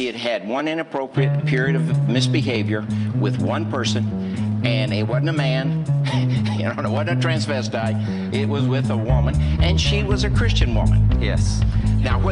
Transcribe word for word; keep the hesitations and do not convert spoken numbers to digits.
he had had one inappropriate period of misbehavior with one person, and it wasn't a man, you know, it wasn't a transvestite, it was with a woman, and she was a Christian woman. Yes. Now,